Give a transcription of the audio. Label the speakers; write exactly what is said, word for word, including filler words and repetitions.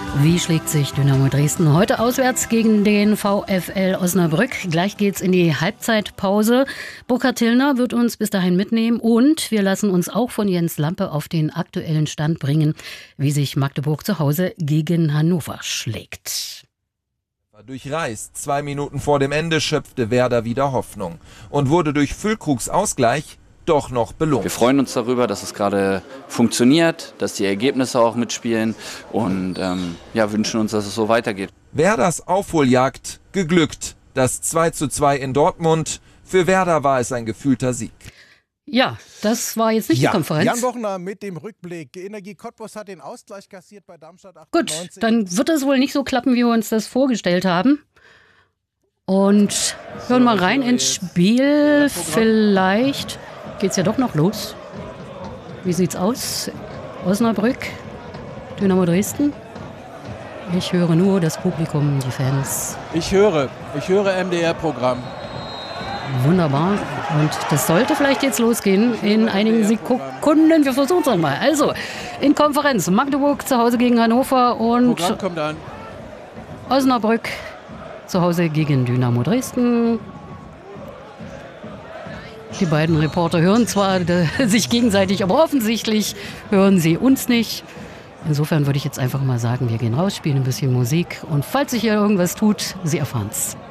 Speaker 1: Wie schlägt sich Dynamo Dresden heute auswärts gegen den VfL Osnabrück? Gleich geht's in die Halbzeitpause. Burkhard Tillner wird uns bis dahin mitnehmen und wir lassen uns auch von Jens Lampe auf den aktuellen Stand bringen, wie sich Magdeburg zu Hause gegen Hannover schlägt.
Speaker 2: Durchreist. Zwei Minuten vor dem Ende schöpfte Werder wieder Hoffnung und wurde durch Füllkrugs Ausgleich doch noch belohnt.
Speaker 3: Wir freuen uns darüber, dass es gerade funktioniert, dass die Ergebnisse auch mitspielen und ähm, ja, wünschen uns, dass es so weitergeht.
Speaker 2: Werders Aufholjagd geglückt. Das zwei zu zwei in Dortmund. Für Werder war es ein gefühlter Sieg.
Speaker 1: Ja, das war jetzt nicht
Speaker 4: ja,
Speaker 1: die Konferenz.
Speaker 4: Jan Bochner mit dem Rückblick. Energie Cottbus hat den Ausgleich kassiert bei Darmstadt achtundneunzig.
Speaker 1: Gut, dann wird es wohl nicht so klappen, wie wir uns das vorgestellt haben. Und hören mal rein ins Spiel. Vielleicht geht's ja doch noch los. Wie sieht's aus? Osnabrück, Dynamo Dresden. Ich höre nur das Publikum, die Fans.
Speaker 5: Ich höre, ich höre M D R-Programm.
Speaker 1: Wunderbar. Und das sollte vielleicht jetzt losgehen in einigen Sekunden. Wir versuchen es einmal. Also, in Konferenz Magdeburg zu Hause gegen Hannover und
Speaker 5: Programm kommt an.
Speaker 1: Osnabrück zu Hause gegen Dynamo Dresden. Die beiden Reporter hören zwar sich gegenseitig, aber offensichtlich hören sie uns nicht. Insofern würde ich jetzt einfach mal sagen, wir gehen raus, spielen ein bisschen Musik und falls sich hier irgendwas tut, Sie erfahren's.